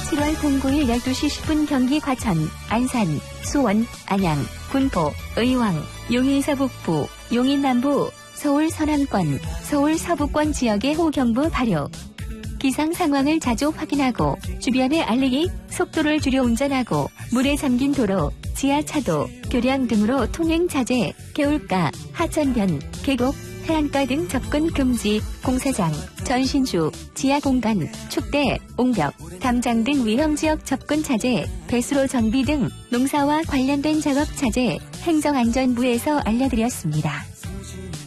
7월 09일 12시 10분 경기 과천, 안산, 수원, 안양, 군포, 의왕, 용인 서북부, 용인 남부, 서울 서남권, 서울 서부권 지역의 호경보 발효. 기상 상황을 자주 확인하고 주변에 알리기, 속도를 줄여 운전하고 물에 잠긴 도로, 지하차도, 교량 등으로 통행 자제, 개울가, 하천변, 계곡, 해안가 등 접근 금지, 공사장, 전신주, 지하공간, 축대, 옹벽, 담장 등 위험지역 접근 자제, 배수로 정비 등 농사와 관련된 작업 자제, 행정안전부에서 알려드렸습니다.